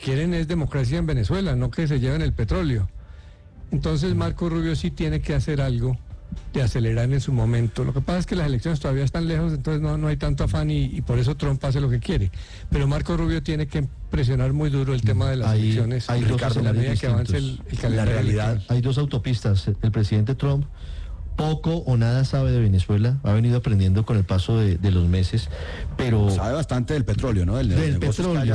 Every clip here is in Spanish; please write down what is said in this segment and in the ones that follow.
quieren es democracia en Venezuela, no que se lleven el petróleo. Entonces Marco Rubio sí tiene que hacer algo de acelerar en su momento. Lo que pasa es que las elecciones todavía están lejos, entonces no hay tanto afán y por eso Trump hace lo que quiere. Pero Marco Rubio tiene que presionar muy duro el tema de las elecciones. Hay Ricardo, en la medida que avance el calendario. La realidad, electoral. Hay dos autopistas. El presidente Trump poco o nada sabe de Venezuela, ha venido aprendiendo con el paso de los meses, pero... Sabe bastante del petróleo, ¿no? Del petróleo,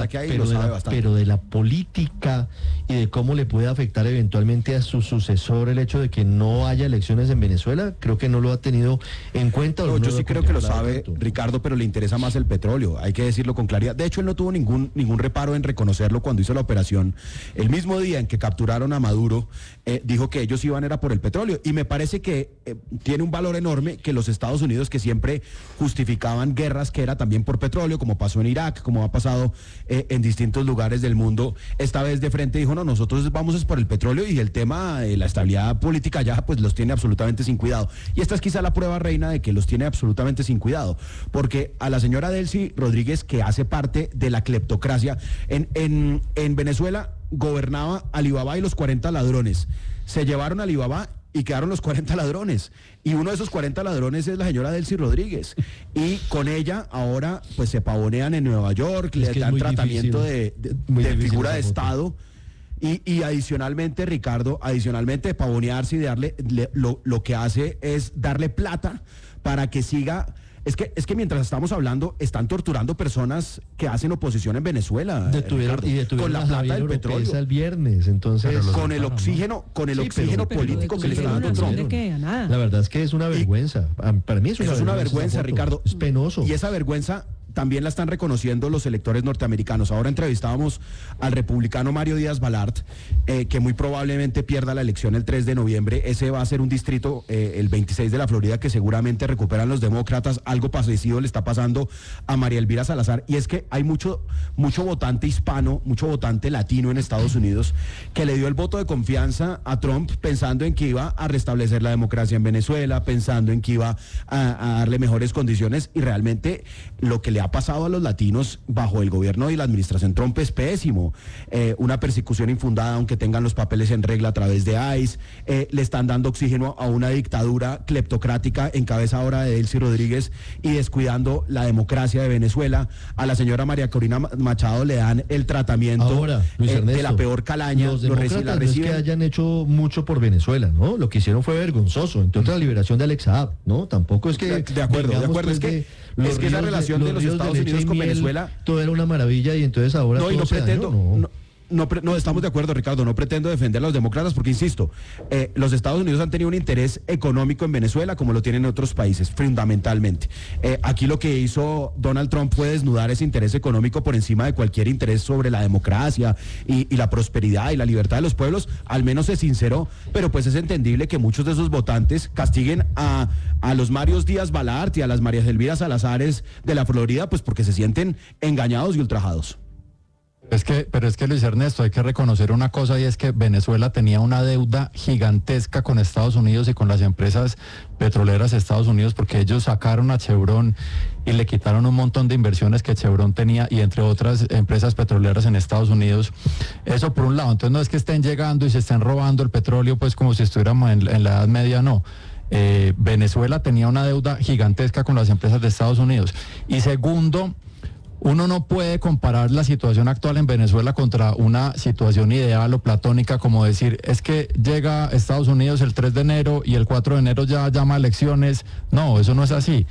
pero de la política y de cómo le puede afectar eventualmente a su sucesor el hecho de que no haya elecciones en Venezuela, creo que no lo ha tenido en cuenta. No, yo sí creo que lo sabe, Ricardo, pero le interesa más el petróleo, hay que decirlo con claridad. De hecho, él no tuvo ningún reparo en reconocerlo cuando hizo la operación. El mismo día en que capturaron a Maduro, dijo que ellos iban era por el petróleo, y me parece que tiene un valor enorme que los Estados Unidos, que siempre justificaban guerras que era también por petróleo, como pasó en Irak, como ha pasado en distintos lugares del mundo, esta vez de frente dijo, no, nosotros vamos es por el petróleo, y el tema de la estabilidad política ya pues los tiene absolutamente sin cuidado. Y esta es quizá la prueba reina de que los tiene absolutamente sin cuidado, porque a la señora Delcy Rodríguez, que hace parte de la cleptocracia, en Venezuela gobernaba Alibaba y los 40 ladrones. Se llevaron a Alibaba y quedaron los 40 ladrones. Y uno de esos 40 ladrones es la señora Delcy Rodríguez. Y con ella ahora pues se pavonean en Nueva York, le dan tratamiento de figura de Estado. Y adicionalmente, Ricardo, de pavonearse y de darle, lo que hace es darle plata para que siga... Es que mientras estamos hablando, están torturando personas que hacen oposición en Venezuela. Detuvieron con la plata del petróleo. El viernes, entonces. Con el oxígeno, político que le está dando Trump. La verdad es que es una vergüenza. Para mí es una vergüenza, Ricardo. Es penoso. Y esa vergüenza también la están reconociendo los electores norteamericanos. Ahora entrevistábamos al republicano Mario Díaz Balart, que muy probablemente pierda la elección el 3 de noviembre. Ese va a ser un distrito, el 26 de la Florida, que seguramente recuperan los demócratas. Algo parecido le está pasando a María Elvira Salazar. Y es que hay mucho votante hispano, mucho votante latino en Estados Unidos, que le dio el voto de confianza a Trump pensando en que iba a restablecer la democracia en Venezuela, pensando en que iba a darle mejores condiciones, y realmente lo que le ha pasado a los latinos bajo el gobierno y la administración Trump es pésimo. Una persecución infundada, aunque tengan los papeles en regla, a través de ICE. Le están dando oxígeno a una dictadura cleptocrática en cabeza ahora de Delcy Rodríguez, y descuidando la democracia de Venezuela. A la señora María Corina Machado le dan el tratamiento ahora, Luis Ernesto, de la peor calaña. Los demócratas no es que hayan hecho mucho por Venezuela, ¿no? Lo que hicieron fue vergonzoso. Entonces la liberación de Alex Saab, ¿no? Tampoco es que... De acuerdo. Es que esa relación de los Estados Unidos con Venezuela... Todo era una maravilla, y entonces ahora... No, y no pretendo... No, estamos de acuerdo, Ricardo, no pretendo defender a los demócratas porque, insisto, los Estados Unidos han tenido un interés económico en Venezuela como lo tienen en otros países, fundamentalmente. Aquí lo que hizo Donald Trump fue desnudar ese interés económico por encima de cualquier interés sobre la democracia y la prosperidad y la libertad de los pueblos. Al menos se sinceró, pero pues es entendible que muchos de esos votantes castiguen a los Marios Díaz Balart y a las Marías Elvira Salazares de la Florida, pues porque se sienten engañados y ultrajados. Pero es que Luis Ernesto, hay que reconocer una cosa, y es que Venezuela tenía una deuda gigantesca con Estados Unidos y con las empresas petroleras de Estados Unidos, porque ellos sacaron a Chevron y le quitaron un montón de inversiones que Chevron tenía, y entre otras empresas petroleras en Estados Unidos. Eso por un lado. Entonces no es que estén llegando y se estén robando el petróleo pues como si estuviéramos en la Edad Media, no. Venezuela tenía una deuda gigantesca con las empresas de Estados Unidos. Y segundo, uno no puede comparar la situación actual en Venezuela contra una situación ideal o platónica, como decir, es que llega Estados Unidos el 3 de enero y el 4 de enero ya llama a elecciones. No, eso no es así.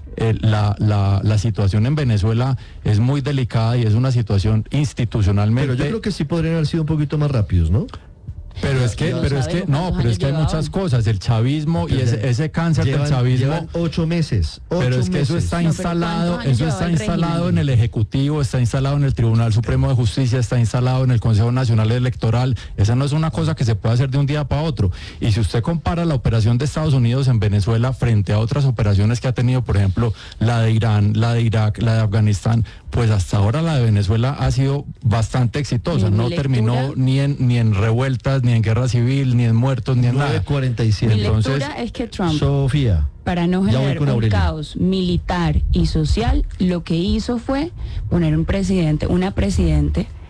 La situación en Venezuela es muy delicada y es una situación institucionalmente... Pero yo creo que sí podrían haber sido un poquito más rápidos, ¿no? Pero es que hay muchas cosas, el chavismo y ese cáncer del chavismo. Llevan 8 meses. Pero es que eso está instalado, en el Ejecutivo, está instalado en el Tribunal Supremo de Justicia, está instalado en el Consejo Nacional Electoral. Esa no es una cosa que se puede hacer de un día para otro. Y si usted compara la operación de Estados Unidos en Venezuela frente a otras operaciones que ha tenido, por ejemplo, la de Irán, la de Irak, la de Afganistán, pues hasta ahora la de Venezuela ha sido bastante exitosa. No terminó ni en revueltas, ni en guerra civil, ni en muertos, ni en nada. 9:47. Mi lectura es que Trump, Sofía, para no generar un caos militar y social, lo que hizo fue poner una presidente